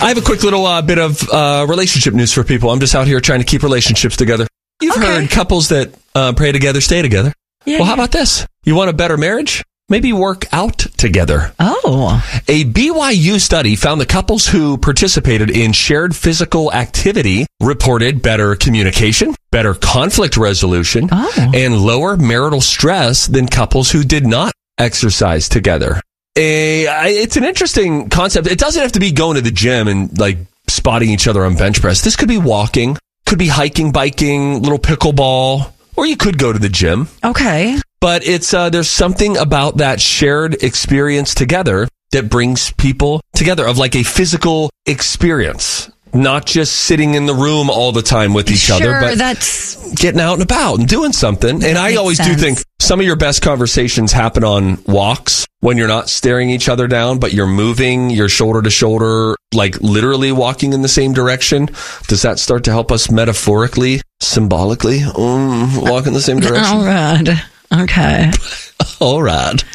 I have a quick little bit of relationship news for people. I'm just out here trying to keep relationships together. You've heard couples that pray together, stay together. Yeah, well, how about this? You want a better marriage? Maybe work out together. Oh. A BYU study found the couples who participated in shared physical activity reported better communication, better conflict resolution, and lower marital stress than couples who did not exercise together. It's an interesting concept. It doesn't have to be going to the gym and like spotting each other on bench press. This could be walking, could be hiking, biking, little pickleball, or you could go to the gym. Okay. But it's there's something about that shared experience together that brings people together of like a physical experience, not just sitting in the room all the time with each other, but that's getting out and about and doing something. And I always do think some of your best conversations happen on walks when you're not staring each other down, but you're moving, you're shoulder to shoulder, like literally walking in the same direction. Does that start to help us metaphorically, symbolically walk in the same direction? All right. Okay. All right.